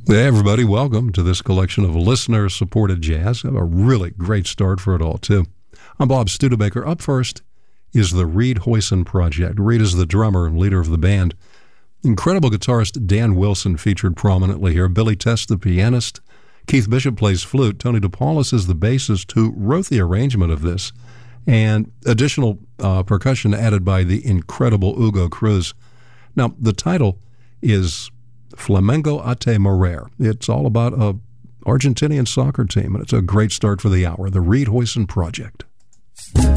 Hey, everybody, welcome to this collection of listener-supported jazz. I have a really great start for it all, too. I'm Bob Studebaker. Up first is the Reed Hoyson Project. Reed is the drummer and leader of the band. Incredible guitarist Dan Wilson featured prominently here. Billy Test, the pianist. Keith Bishop plays flute. Tony DePaulis is the bassist who wrote the arrangement of this. And additional percussion added by the incredible Hugo Cruz. Now, the title is Flamengo a te morir. It's all about a Argentinian soccer team, and it's a great start for the hour. The Reed Hoyson Project.